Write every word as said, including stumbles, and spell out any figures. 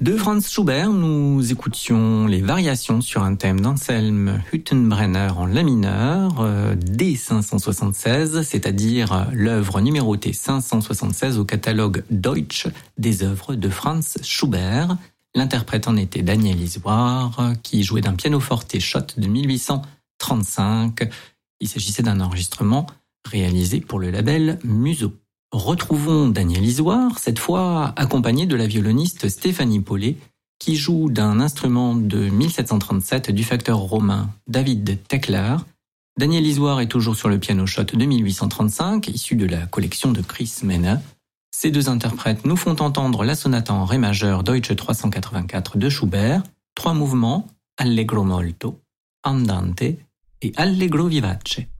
De Franz Schubert, nous écoutions les variations sur un thème d'Anselm Hüttenbrenner en la mineur, euh, D cinq cent soixante-seize, c'est-à-dire l'œuvre numérotée cinq cent soixante-seize au catalogue Deutsch des œuvres de Franz Schubert. L'interprète en était Daniel Isoire, qui jouait d'un pianoforte Schott de mille huit cent trente-cinq. Il s'agissait d'un enregistrement réalisé pour le label Museau. Retrouvons Daniel Isoire, cette fois accompagné de la violoniste Stéphanie Paulet, qui joue d'un instrument de mille sept cent trente-sept du facteur romain David Tekler. Daniel Isoire est toujours sur le piano Schott de mille huit cent trente-cinq, issu de la collection de Chris Menne. Ces deux interprètes nous font entendre la sonate en ré majeur Deutsche trois cent quatre-vingt-quatre de Schubert, trois mouvements, Allegro molto, Andante et Allegro vivace.